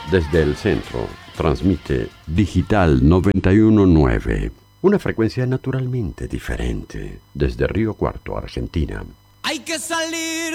Desde el centro, transmite Digital 919, una frecuencia naturalmente diferente, desde Río Cuarto, Argentina. Hay que salir